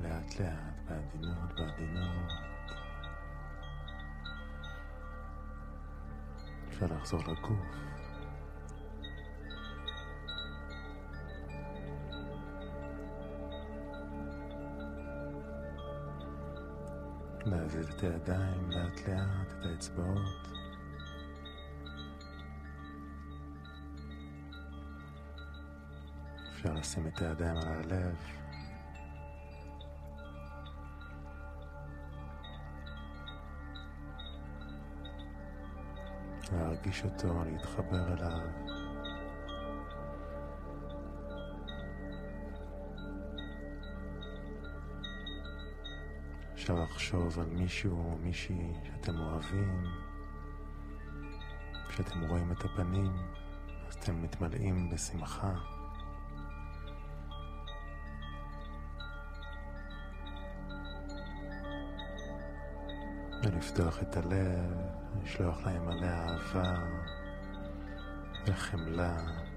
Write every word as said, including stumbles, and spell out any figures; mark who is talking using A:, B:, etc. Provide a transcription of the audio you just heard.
A: לאט לאט, בעדינות, בעדינות. אפשר לחזור לגוף. להזיז את הידיים לאט לאט, את האצבעות. אפשר לשים את הידיים על הלב. להרגיש אותו, להתחבר אליו. אפשר לחשוב על מישהו או מישהי שאתם אוהבים. כשאתם רואים את הפנים, אז אתם מתמלאים בשמחה. ולפתוח את הלב, לשלוח להם מלא אהבה וחמלה.